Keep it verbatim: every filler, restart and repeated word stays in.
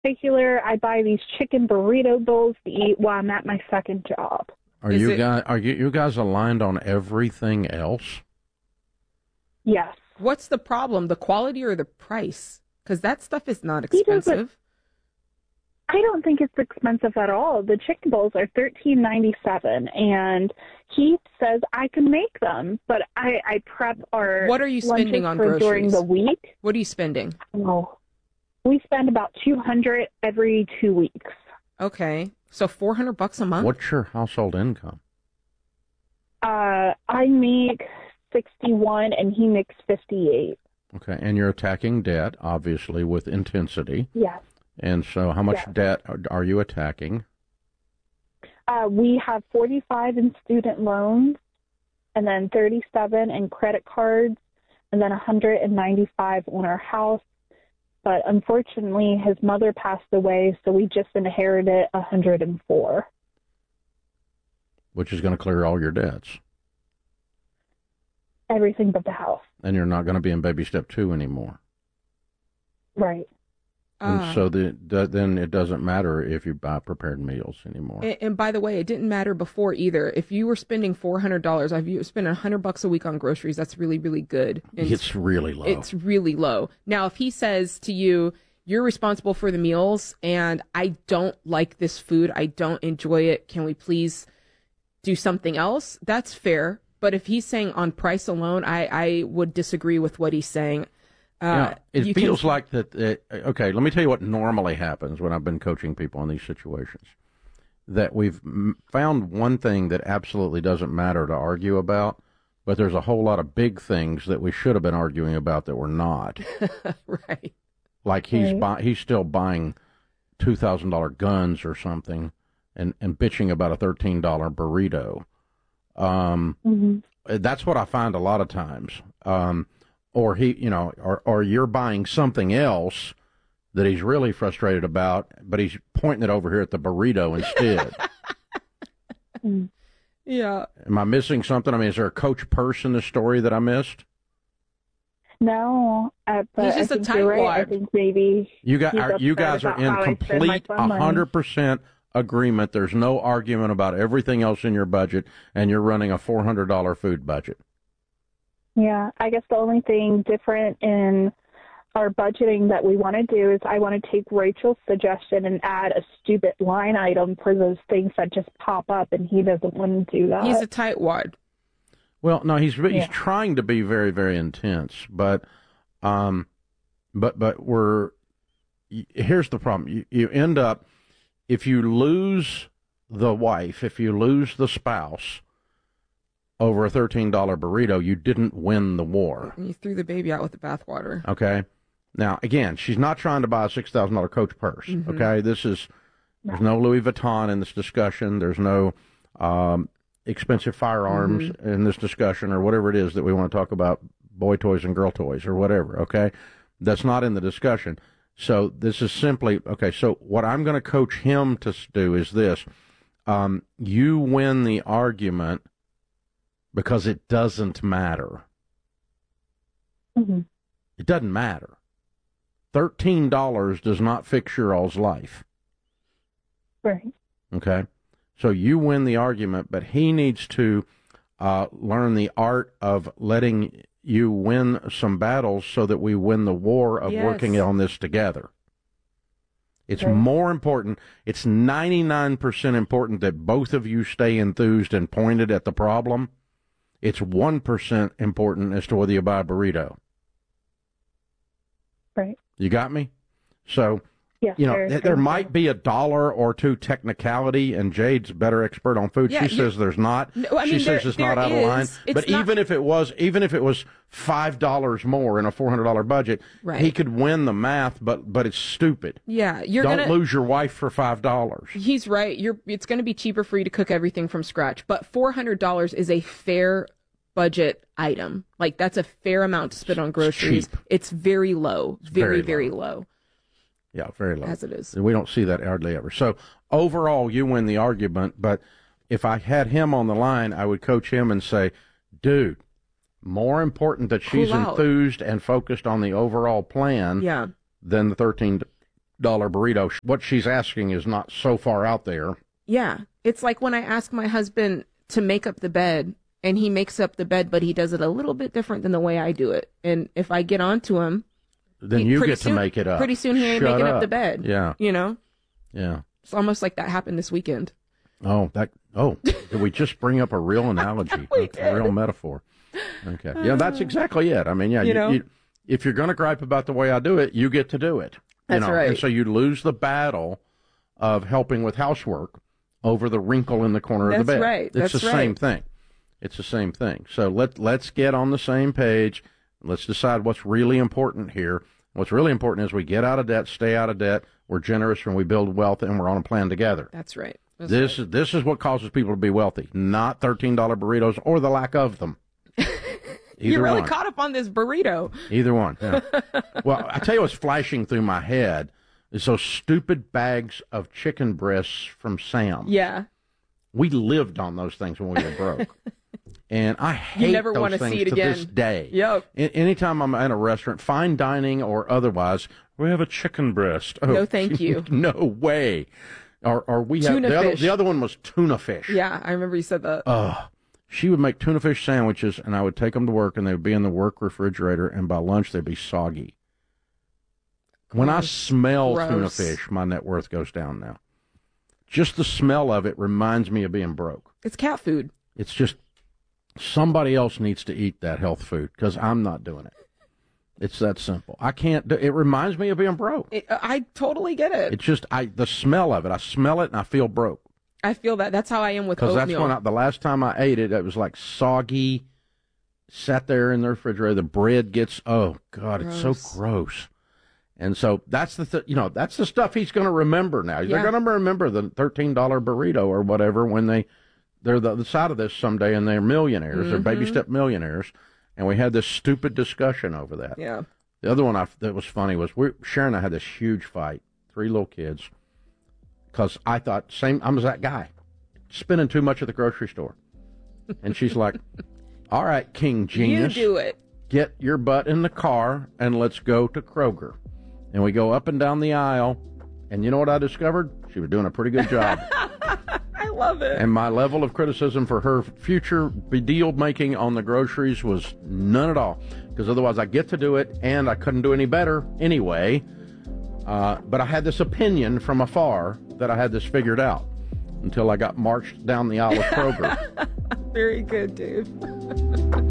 particular, I buy these chicken burrito bowls to eat while I'm at my second job. Are Is you it, guys are you, you guys aligned on everything else? Yes. What's the problem? The quality or the price? Because that stuff is not expensive. I don't think it's expensive at all. The chicken bowls are thirteen ninety-seven, and he says I can make them, but I, I prep our What are you spending on for groceries during the week? What are you spending? Oh, we spend about two hundred every two weeks. Okay, so four hundred bucks a month. What's your household income? Uh, I make sixty-one, and he makes fifty-eight. Okay, and you're attacking debt, obviously, with intensity. Yes. And so how much yes. debt are, are you attacking? Uh, we have forty-five in student loans, and then thirty-seven in credit cards, and then one hundred ninety-five on our house. But unfortunately, his mother passed away, so we just inherited one hundred four. Which is going to clear all your debts. Everything but the house. And you're not going to be in baby step two anymore. Right. And uh, so the, the, then it doesn't matter if you buy prepared meals anymore. And, and by the way, it didn't matter before either. If you were spending four hundred dollars, I've spent one hundred bucks a week on groceries. That's really, really good. And it's really low. It's really low. Now, if he says to you, you're responsible for the meals, and I don't like this food, I don't enjoy it, can we please do something else? That's fair. But if he's saying on price alone, I, I would disagree with what he's saying. Uh, yeah, it feels can... like that. It, okay, let me tell you what normally happens when I've been coaching people in these situations. That we've found one thing that absolutely doesn't matter to argue about, but there's a whole lot of big things that we should have been arguing about that we're not. Right. Like he's buy, he's still buying two thousand dollar guns or something, and and bitching about a thirteen dollar burrito. Um, mm-hmm. That's what I find a lot of times. Um, or he, you know, or, or you're buying something else that he's really frustrated about, but he's pointing it over here at the burrito instead. Yeah. Am I missing something? I mean, is there a Coach Purse in the story that I missed? No, uh, but he's just I a think you're right. I think maybe you guys are you guys are in complete a hundred percent agreement. There's no argument about everything else in your budget, and you're running a four hundred dollar food budget. Yeah, I guess the only thing different in our budgeting that we want to do is I want to take Rachel's suggestion and add a stupid line item for those things that just pop up, and he doesn't want to do that. He's a tightwad. Well, no, he's he's yeah. trying to be very, very intense, but um, but but we're here's the problem. You, you end up if you lose the wife, if you lose the spouse over a thirteen dollar burrito, you didn't win the war. You threw the baby out with the bathwater. Okay. Now, again, she's not trying to buy a six thousand dollar Coach purse. Mm-hmm. Okay. This is there's no Louis Vuitton in this discussion. There's no um, expensive firearms mm-hmm. in this discussion, or whatever it is that we want to talk about, boy toys and girl toys or whatever, okay? That's not in the discussion. So this is simply, okay, so what I'm going to coach him to do is this. Um, you win the argument because it doesn't matter. Mm-hmm. It doesn't matter. thirteen dollars does not fix your all's life. Right. Okay? So you win the argument, but he needs to uh, learn the art of letting you win some battles so that we win the war of yes. working on this together. It's okay. more important. It's ninety-nine percent important that both of you stay enthused and pointed at the problem. It's one percent important as to whether you buy a burrito. Right. You got me? So... Yes, you know, there, there might be a dollar or two technicality, and Jade's a better expert on food. Yeah, she says there's not. No, I she mean, says there, it's not out is. of line. It's but not... even if it was, even if it was five dollars more in a four hundred dollar budget, right. he could win the math. But but it's stupid. Yeah, you're don't gonna... lose your wife for five dollars. He's right. You're. It's going to be cheaper for you to cook everything from scratch. But four hundred dollars is a fair budget item. Like that's a fair amount to spend on groceries. It's, it's very low. It's very very low. very low. Yeah, very low. As it is. We don't see that hardly ever. So overall, you win the argument. But if I had him on the line, I would coach him and say, dude, more important that she's cool enthused and focused on the overall plan yeah. than the thirteen dollar burrito. What she's asking is not so far out there. Yeah. It's like when I ask my husband to make up the bed, and he makes up the bed, but he does it a little bit different than the way I do it. And if I get onto him, then he, you get soon, to make it up. Pretty soon he ain't Shut making up. up the bed. Yeah. You know? Yeah. It's almost like that happened this weekend. Oh, that. Oh, did we just bring up a real analogy? We That's a did. real metaphor. Okay. Yeah, that's exactly it. I mean, yeah, You you, know? you, if you're going to gripe about the way I do it, you get to do it. You That's know? right. And so you lose the battle of helping with housework over the wrinkle in the corner That's of the bed. right. It's That's the right. same thing. It's the same thing. So let, let's get on the same page. Let's decide what's really important here. What's really important is we get out of debt, stay out of debt, we're generous, and we build wealth, and we're on a plan together. That's right. That's This right. is this is what causes people to be wealthy, not thirteen dollar burritos or the lack of them. Either You really one. caught up on this burrito. Either one. Yeah. Well, I tell you what's flashing through my head is those stupid bags of chicken breasts from Sam. Yeah. We lived on those things when we were broke. And I hate never those wanna things see it to again. this day. Yep. A- anytime I'm at a restaurant, fine dining or otherwise, we have a chicken breast. Oh, No, thank you. No way. Or, or we have Tuna the other, fish. the other one was tuna fish. Yeah, I remember you said that. Oh, she would make tuna fish sandwiches, and I would take them to work, and they would be in the work refrigerator, and by lunch they'd be soggy. When I smell tuna Gross. fish, my net worth goes down now. Just the smell of it reminds me of being broke. It's cat food. It's just somebody else needs to eat that health food because I'm not doing it. It's that simple. I can't do it. Reminds me of being broke. It, I totally get it. It's just I the smell of it. I smell it and I feel broke. I feel that. That's how I am with Because oatmeal. that's when I, the last time I ate it, it was like soggy, sat there in the refrigerator. The bread gets, oh, God, it's so Gross. gross. And so that's the, th- you know, that's the stuff he's going to remember now. Yeah. They're going to remember the thirteen dollar burrito or whatever when they, they're the other side of this someday and they're millionaires. They're baby step millionaires. And we had this stupid discussion over that. Yeah. The other one I, that was funny was we, Sharon and I had this huge fight, three little kids, because I thought, same, I was that guy, spending too much at the grocery store. And she's like, all right, King Genius, You do it. get your butt in the car and let's go to Kroger. And we go up and down the aisle, and you know what I discovered? She was doing a pretty good job. I love it. And my level of criticism for her future deal making on the groceries was none at all. Because otherwise I get to do it, and I couldn't do any better anyway. Uh, but I had this opinion from afar that I had this figured out until I got marched down the aisle of Kroger. Very good, Dave.